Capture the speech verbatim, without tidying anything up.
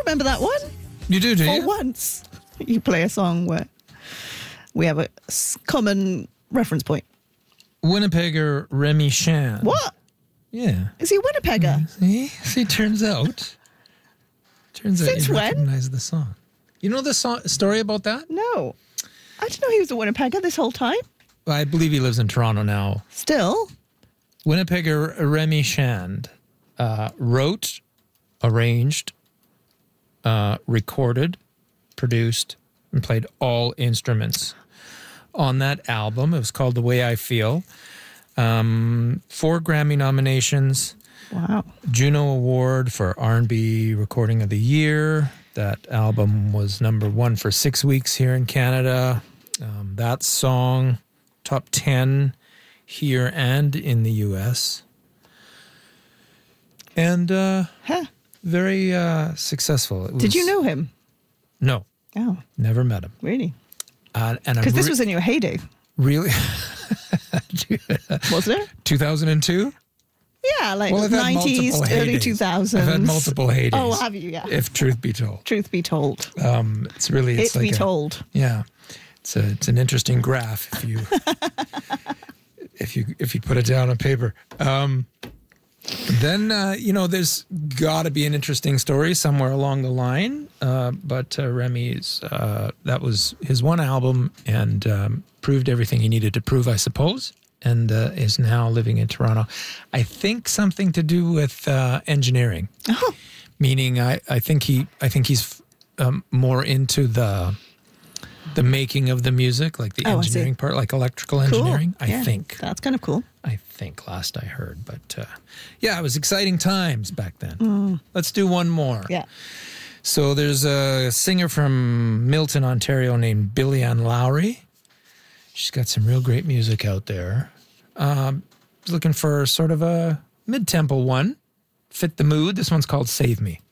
remember that one. You do, do For you? once, you play a song where we have a s- common reference point. Winnipegger Remy Shan. What? Yeah. Is he a Winnipegger? See? See, turns out. Turns out Since you when? recognize the song. You know the so- story about that? No. I didn't know he was a Winnipegger this whole time. Well, I believe he lives in Toronto now. Still. Winnipegger Remy Shand uh, wrote, arranged, uh, recorded, produced, and played all instruments on that album. It was called The Way I Feel. Um, four Grammy nominations. Wow. Juno Award for R and B Recording of the Year. That album was number one for six weeks here in Canada. Um, that song, top ten here and in the U S. And uh, Huh. very uh, successful. It was, Did you know him? No, Oh, never met him. really? Uh, and I'm Because this re- was in your heyday, really wasn't it? two thousand two. Yeah, like Well, I've had nineties, multiple early heydays. two thousands. I've had multiple heydays. Oh, have you? Yeah. If truth be told, Truth be told. um, it's really it's It like be a, told. Yeah, it's a it's an interesting graph if you if you if you put it down on paper. Um, then uh, you know there's got to be an interesting story somewhere along the line. Uh, but uh, Remy's uh, that was his one album and um, proved everything he needed to prove, I suppose. And uh, is now living in Toronto. I think something to do with uh, engineering. Oh. Meaning, I, I think he I think he's um, more into the the making of the music, like the Oh, I see. engineering part, like electrical Cool. engineering. I Yeah, think. That's kind of cool. I think last I heard, but uh, yeah, it was exciting times back then. Mm. Let's do one more. Yeah. So there's a singer from Milton, Ontario named Billy Ann Lowry. She's got some real great music out there. Um, looking for sort of a mid-tempo one. Fit the mood. This one's called Save Me.